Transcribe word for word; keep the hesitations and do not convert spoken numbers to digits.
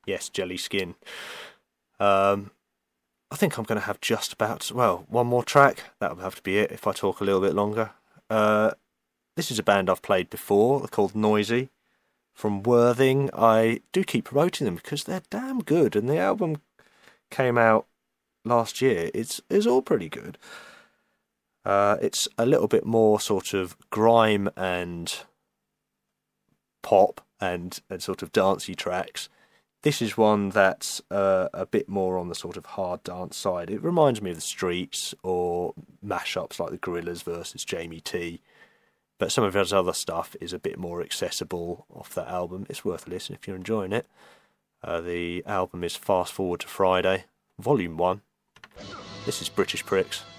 Yes, Jelly Skin. Um, I think I'm going to have just about, well, one more track. That'll have to be it if I talk a little bit longer. Uh, this is a band I've played before. They're called Noisy. From Worthing. I do keep promoting them because they're damn good, and the album came out last year. It's, it's all pretty good. Uh, it's a little bit more sort of grime and pop and, and sort of dancey tracks. This is one that's uh, a bit more on the sort of hard dance side. It reminds me of the Streets or mashups like the Gorillaz versus Jamie T. But some of his other stuff is a bit more accessible off that album. It's worth a listen if you're enjoying it. Uh, the album is Fast Forward to Friday, Volume one. This is British Pricks.